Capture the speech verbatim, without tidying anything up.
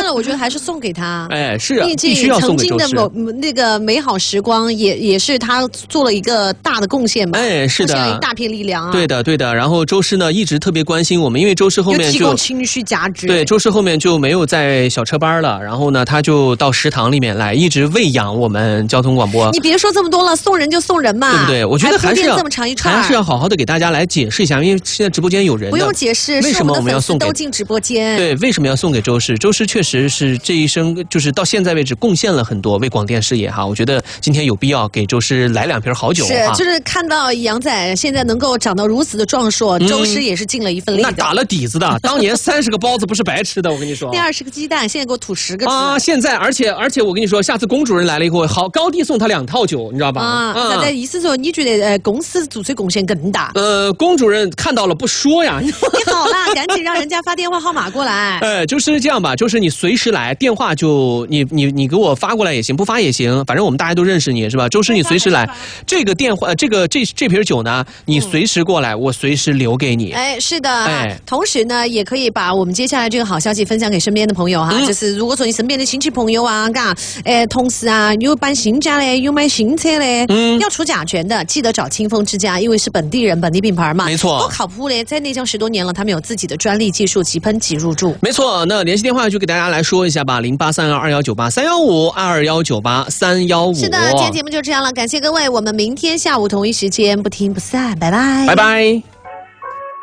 了，我觉得还是送给他。 哎，是啊， 毕竟必须要送曾经的给周氏。 某那个美好时光也也是他做了一个大的贡献吧。 哎，是的， 贡献了一大片力量啊。 对的，对的。然后周师呢一直特别关心我们，因为周师后面有提就供情绪价值。 对，周师后面就没有在小车班了，然后呢，他就到食堂里面来，一直喂养我们交通广播。 你别说这么多了，送人就送人嘛， 对不对？我觉得还是要这么长一串， 还是要好好的给大家来解释一下，因为现在直播间有人的， 不用解释， 为什么我们要送给都进直播间？ 对，为什么要送给周师？周师确实是这一生，就是到现在为止贡献了很多为广电事业哈。我觉得今天有必要给周师来两瓶好酒是，就是看到杨仔现在能够长得如此的壮硕，嗯、周师也是尽了一份力的。 那打了底子的，当年三十个包子不是白吃的，我跟你说。 第二十个鸡蛋，现在给我吐十个啊！现在，而且而且我跟你说，下次龚主任来了以后，好高低送他两套酒，你知道吧？ 啊，那在意思说，你觉得呃公司做出贡献更大？ 呃，龚主任看到了不说呀。 你好啦，赶紧让人家发电话号码过来。 呃，就是这样吧，就是你随时来，电话就你你你给我发过来也行，不发也行，反正我们大家都认识你是吧？周师你随时来，这个电话这个这这瓶酒呢，你随时过来，嗯、我随时留给你。 哎，是的，哎，同时呢，也可以把我们接下来这个好消息分享给身边的朋友哈，嗯、就是如果说你身边的亲戚朋友啊，嘎，哎，同事啊，有搬新家嘞，有买新车嘞，嗯，要除甲醛的，记得找清风之家，因为是本地人、本地品牌嘛， 没错， 多靠谱嘞，在内江十多年了，他们有自己的专利技术，即喷即入驻。 没错，那联系电话就给大家来说一下吧，零八三二二幺九八三幺五二幺九八三幺五。 是的，今天节目就这样了，感谢各位，我们明天下午同一时间不听不散，拜拜， 拜拜。